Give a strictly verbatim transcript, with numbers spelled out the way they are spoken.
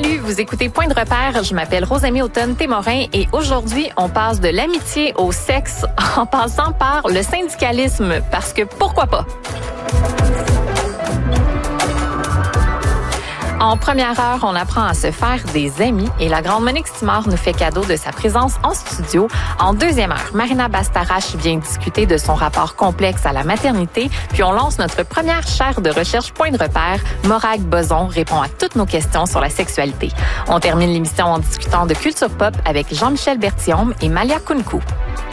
Salut, vous écoutez Point de repère. Je m'appelle Rosamie Automne-Témorin et aujourd'hui, on passe de l'amitié au sexe en passant par le syndicalisme parce que pourquoi pas? En première heure, on apprend à se faire des amis et la grande Monique Simard nous fait cadeau de sa présence en studio. En deuxième heure, Marina Bastarache vient discuter de son rapport complexe à la maternité. Puis on lance notre première chaire de recherche Point de repère. Morag Boson répond à toutes nos questions sur la sexualité. On termine l'émission en discutant de culture pop avec Jean-Michel Berthiaume et Malia Kunku.